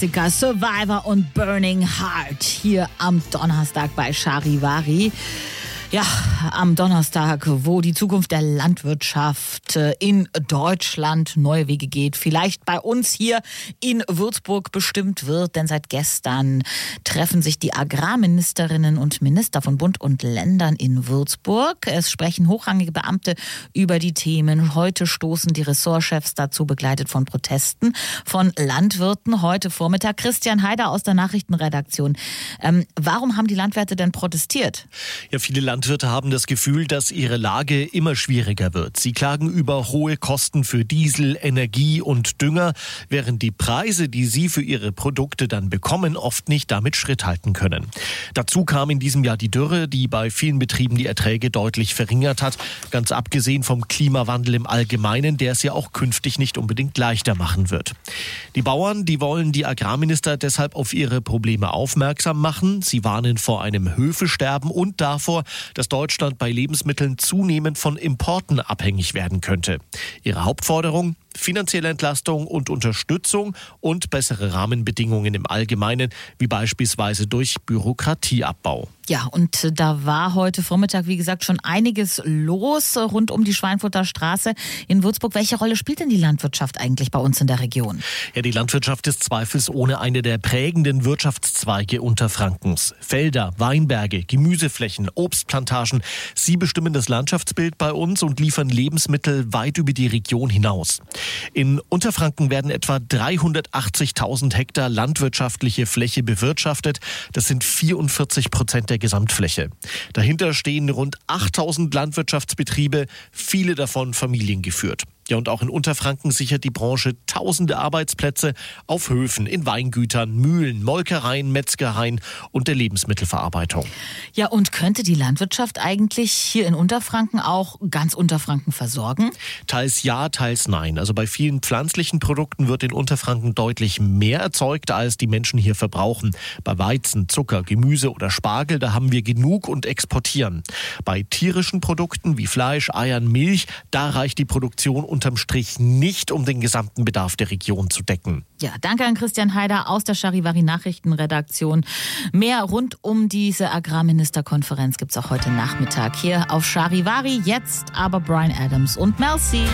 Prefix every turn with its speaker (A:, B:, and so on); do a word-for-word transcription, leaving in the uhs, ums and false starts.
A: Klassiker Survivor und Burning Heart hier am Donnerstag bei Charivari. Ja, am Donnerstag, wo die Zukunft der Landwirtschaft in Deutschland neue Wege geht, vielleicht bei uns hier in Würzburg bestimmt wird, denn seit gestern treffen sich die Agrarministerinnen und Minister von Bund und Ländern in Würzburg. Es sprechen hochrangige Beamte über die Themen. Heute stoßen die Ressortchefs dazu, begleitet von Protesten von Landwirten. Heute Vormittag Christian Haider aus der Nachrichtenredaktion. Ähm, warum haben die Landwirte denn protestiert?
B: Ja, viele Landwirte Landwirte haben das Gefühl, dass ihre Lage immer schwieriger wird. Sie klagen über hohe Kosten für Diesel, Energie und Dünger, während die Preise, die sie für ihre Produkte dann bekommen, oft nicht damit Schritt halten können. Dazu kam in diesem Jahr die Dürre, die bei vielen Betrieben die Erträge deutlich verringert hat, ganz abgesehen vom Klimawandel im Allgemeinen, der es ja auch künftig nicht unbedingt leichter machen wird. Die Bauern, die wollen die Agrarminister deshalb auf ihre Probleme aufmerksam machen. Sie warnen vor einem Höfesterben und davor, dass Deutschland bei Lebensmitteln zunehmend von Importen abhängig werden könnte. Ihre Hauptforderung: finanzielle Entlastung und Unterstützung und bessere Rahmenbedingungen im Allgemeinen, wie beispielsweise durch Bürokratieabbau.
A: Ja, und da war heute Vormittag, wie gesagt, schon einiges los rund um die Schweinfurter Straße in Würzburg. Welche Rolle spielt denn die Landwirtschaft eigentlich bei uns in der Region?
B: Ja, die Landwirtschaft ist zweifelsohne eine der prägenden Wirtschaftszweige Unterfrankens. Felder, Weinberge, Gemüseflächen, Obstplantagen, sie bestimmen das Landschaftsbild bei uns und liefern Lebensmittel weit über die Region hinaus. In Unterfranken werden etwa dreihundertachtzigtausend Hektar landwirtschaftliche Fläche bewirtschaftet. Das sind vierundvierzig Prozent der Gesamtfläche. Dahinter stehen rund achttausend Landwirtschaftsbetriebe, viele davon familiengeführt. Ja, und auch in Unterfranken sichert die Branche tausende Arbeitsplätze auf Höfen, in Weingütern, Mühlen, Molkereien, Metzgereien und der Lebensmittelverarbeitung.
A: Ja, und könnte die Landwirtschaft eigentlich hier in Unterfranken auch ganz Unterfranken versorgen?
B: Teils ja, teils nein. Also bei vielen pflanzlichen Produkten wird in Unterfranken deutlich mehr erzeugt, als die Menschen hier verbrauchen. Bei Weizen, Zucker, Gemüse oder Spargel, da haben wir genug und exportieren. Bei tierischen Produkten wie Fleisch, Eiern, Milch, da reicht die Produktion unterm Strich nicht, um den gesamten Bedarf der Region zu decken.
A: Ja, danke an Christian Haider aus der Charivari Nachrichtenredaktion. Mehr rund um diese Agrarministerkonferenz gibt's auch heute Nachmittag hier auf Charivari. Jetzt aber Bryan Adams und Mel C.